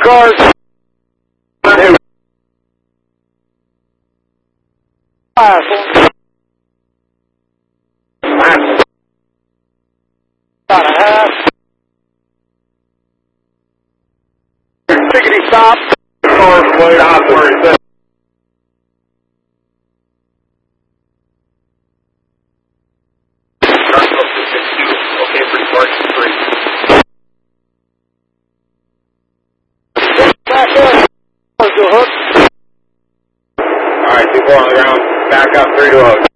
cars. Tickety stop. Car plate operator. Okay, for departure 3. Back up. Alright, 2-4 on the ground. Back up 3 to 0.